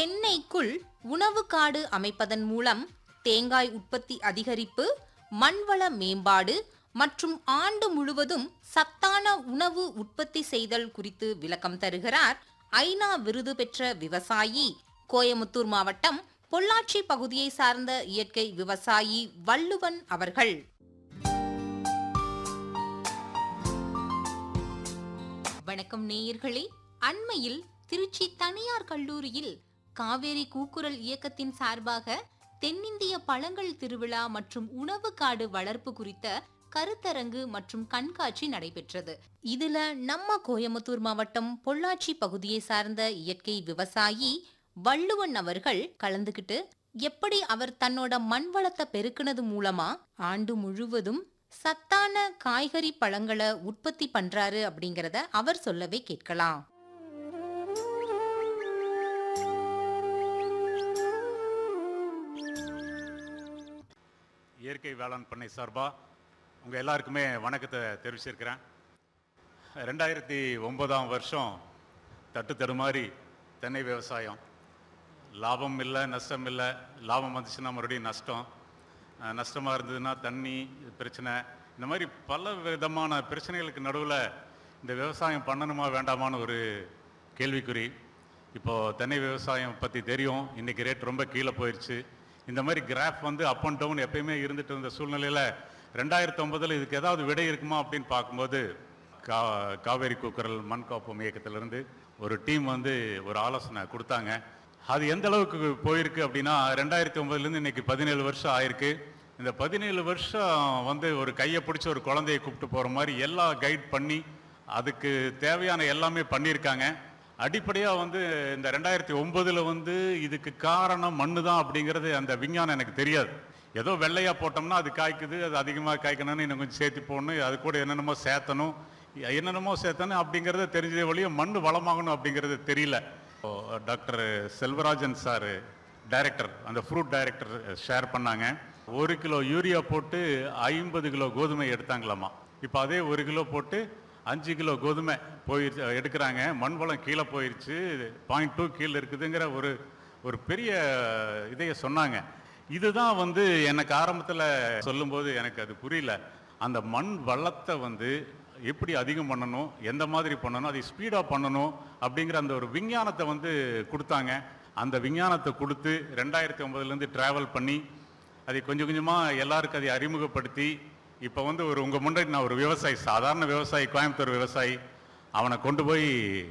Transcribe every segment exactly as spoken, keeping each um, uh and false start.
தென்னைக்குள் உணவு காடு அமைப்பதன் மூலம் தேங்காய் உற்பத்தி அதிகரிப்பு, மண்வள மேம்பாடு மற்றும் ஆண்டு முழுவதும் சத்தான உணவு உற்பத்தி செய்தல் குறித்து விளக்கம் தருகிறார் ஐநா விருது பெற்ற விவசாயி, கோயமுத்தூர் மாவட்டம் பொள்ளாச்சி பகுதியை சார்ந்த இயற்கை விவசாயி வள்ளுவன் அவர்கள். வணக்கம் நேயர்களே. அண்மையில் திருச்சி தனியார் கல்லூரியில் காவேரி கூக்குரல் இயக்கத்தின் சார்பாக தென்னிந்திய பழங்கள் திருவிழா மற்றும் உணவு காடு வளர்ப்பு குறித்த கருத்தரங்கு மற்றும் கண்காட்சி நடைபெற்றது. இதுல நம்ம கோயமுத்தூர் மாவட்டம் பொள்ளாச்சி பகுதியை சார்ந்த இயற்கை விவசாயி வள்ளுவன் அவர்கள் கலந்துகிட்டு எப்படி அவர் தன்னோட மண் வளத்தை பெருக்கினது மூலமா ஆண்டு முழுவதும் சத்தான காய்கறி பழங்களை உற்பத்தி பண்றாரு அப்படிங்கறத அவர் சொல்லவே கேட்கலாம். இயற்கை வேளாண் பண்ணை சார்பா உங்கள் எல்லாருக்குமே வணக்கத்தை தெரிவிச்சிருக்கிறேன். ரெண்டாயிரத்தி ஒன்பதாம் வருஷம் தட்டு தடுமாறி தென்னை விவசாயம், லாபம் இல்லை நஷ்டம் இல்லை. லாபம் வந்துச்சுன்னா மறுபடியும் நஷ்டம், நஷ்டமாக இருந்ததுன்னா தண்ணி பிரச்சனை, இந்த மாதிரி பல விதமான பிரச்சனைகளுக்கு நடுவில் இந்த விவசாயம் பண்ணணுமா வேண்டாமான்னு ஒரு கேள்விக்குறி. இப்போது தென்னை விவசாயம் பற்றி தெரியும், இன்றைக்கி ரேட் ரொம்ப கீழே போயிடுச்சு. இந்த மாதிரி கிராஃப் வந்து அப் அண்ட் டவுன் எப்பயுமே இருந்துட்டு இருந்த சூழ்நிலையில் ரெண்டாயிரத்தி ஒன்பதில் இதுக்கு ஏதாவது விடை இருக்குமா அப்படின்னு பார்க்கும்போது கா காவேரி கூக்குரல் மண் காப்போம் இயக்கத்திலேருந்து ஒரு டீம் வந்து ஒரு ஆலோசனை கொடுத்தாங்க. அது எந்த அளவுக்கு போயிருக்கு அப்படின்னா, ரெண்டாயிரத்தி ஒன்பதுலேருந்து இன்னைக்கு பதினேழு வருஷம் ஆயிருக்கு. இந்த பதினேழு வருஷம் வந்து ஒரு கையை பிடிச்சி ஒரு குழந்தையை கூப்பிட்டு போகிற மாதிரி எல்லா கைட் பண்ணி அதுக்கு தேவையான எல்லாமே பண்ணியிருக்காங்க. அடிப்படையாக வந்து இந்த ரெண்டாயிரத்தி ஒன்பதில் வந்து இதுக்கு காரணம் மண்ணு தான் அப்படிங்கிறது அந்த விஞ்ஞானம் எனக்கு தெரியாது. ஏதோ வெள்ளையாக போட்டோம்னா அது காய்க்குது, அது அதிகமாக காய்க்கணும்னு இன்னும் கொஞ்சம் சேர்த்து போடணும், அது கூட என்னென்னமோ சேர்த்தணும், என்னென்னமோ சேர்த்தணும் அப்படிங்கிறத தெரிஞ்சதே வழியே மண் வளமாகணும் அப்படிங்கிறது தெரியல. டாக்டர் செல்வராஜன் சார் டைரக்டர், அந்த ஃப்ரூட் டைரக்டர் ஷேர் பண்ணாங்க. ஒரு கிலோ யூரியா போட்டு ஐம்பது கிலோ கோதுமை எடுத்தாங்களாமா. இப்போ அதே ஒரு கிலோ போட்டு அஞ்சு கிலோ கோதுமை போயிடுச்சு எடுக்கிறாங்க. மண் வளம் கீழே போயிடுச்சு, பாயிண்ட் டூ கீழே இருக்குதுங்கிற ஒரு ஒரு பெரிய இதைய சொன்னாங்க. இதுதான் வந்து எனக்கு ஆரம்பத்தில் சொல்லும்போது எனக்கு அது புரியல. அந்த மண் வளத்தை வந்து எப்படி அதிகம் பண்ணணும், எந்த மாதிரி பண்ணணும், அதை ஸ்பீடாக பண்ணணும் அப்படிங்கிற அந்த ஒரு விஞ்ஞானத்தை வந்து கொடுத்தாங்க. அந்த விஞ்ஞானத்தை கொடுத்து ரெண்டாயிரத்தி ஒன்பதுலேருந்து ட்ராவல் பண்ணி அதை கொஞ்சம் கொஞ்சமாக எல்லாருக்கும் அதை அறிமுகப்படுத்தி இப்போ வந்து ஒரு உங்கள் முன்னாடி நான் ஒரு விவசாயி, சாதாரண விவசாயி, கோயம்புத்தூர் விவசாயி, அவனை கொண்டு போய்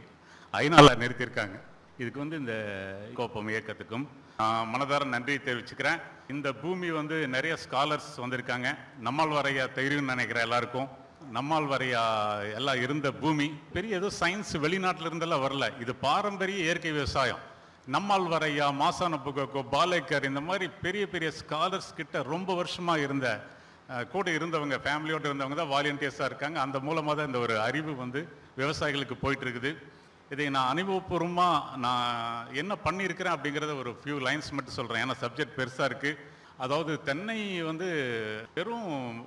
ஐநாவில் நிறுத்தியிருக்காங்க. இதுக்கு வந்து இந்த கோப்பம் இயக்கத்துக்கும் மனதார நன்றி தெரிவிச்சுக்கிறேன். இந்த பூமி வந்து நிறைய ஸ்காலர்ஸ் வந்திருக்காங்க. நம்மால் வரையா தெரியும்னு நினைக்கிறேன் எல்லாருக்கும். நம்மால் வரையா எல்லாம் இருந்த பூமி, பெரிய ஏதோ சயின்ஸ் வெளிநாட்டில் இருந்தெல்லாம் வரல. இது பாரம்பரிய இயற்கை விவசாயம். நம்மால் வரையா, மாசான புகக்கோ, பாலேக்கர், இந்த மாதிரி பெரிய பெரிய ஸ்காலர்ஸ் கிட்ட ரொம்ப வருஷமாக இருந்த கூட இருந்தவங்க, ஃபேமிலியோடு இருந்தவங்க தான் வாலண்டியர்ஸாக இருக்காங்க. அந்த மூலமாக தான் இந்த ஒரு அறிவு வந்து விவசாயிகளுக்கு போயிட்டு இருக்குது. இதை நான் அனுபவபூர்வமாக நான் என்ன பண்ணியிருக்கிறேன் அப்படிங்கிறத ஒரு ஃபியூ லைன்ஸ் மட்டும் சொல்கிறேன், ஏன்னா சப்ஜெக்ட் பெருசாக இருக்குது. அதாவது தென்னை வந்து வெறும்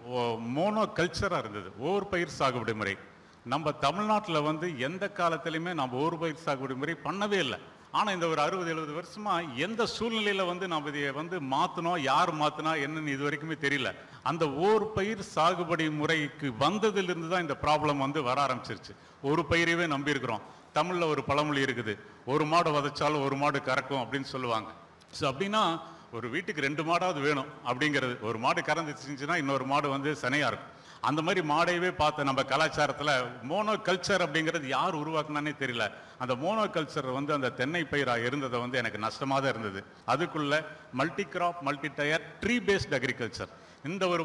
மோனோ கல்ச்சராக இருந்தது, ஓர் பயிர் சாகுபடி முறை. நம்ம தமிழ்நாட்டில் வந்து எந்த காலத்துலையுமே நம்ம ஓர் பயிர் சாகுபடி முறை பண்ணவே இல்லை. ஆனால் இந்த ஒரு அறுபது எழுபது வருஷமாக எந்த சூழ்நிலையில் வந்து நம்ம இதை வந்து மாற்றினோம், யார் மாற்றினா என்னன்னு இது வரைக்குமே தெரியல. அந்த ஓர் பயிர் சாகுபடி முறைக்கு வந்ததிலிருந்து தான் இந்த ப்ராப்ளம் வந்து வர ஆரம்பிச்சிருச்சு. ஒரு பயிரவே நம்பியிருக்கிறோம். தமிழில் ஒரு பழமொழி இருக்குது, ஒரு மாடு வதைச்சாலும் ஒரு மாடு கறக்கும் அப்படின்னு சொல்லுவாங்க. ஸோ அப்படின்னா ஒரு வீட்டுக்கு ரெண்டு மாடாவது வேணும் அப்படிங்கிறது. ஒரு மாடு கறந்துச்சுன்னா இன்னொரு மாடு வந்து சனையாக இருக்கும். அந்த மாதிரி மாடையவே பார்த்து நம்ம கலாச்சாரத்தில் மோனோ கல்ச்சர் அப்படிங்கிறது யார் உருவாக்குனானே தெரியல. அந்த மோனோ கல்ச்சர் வந்து அந்த தென்னை பயிராக இருந்ததை வந்து எனக்கு நஷ்டமாக தான் இருந்தது. அதுக்குள்ள multi graph, multi tyre, tree paste agriculture, இந்த ஒரு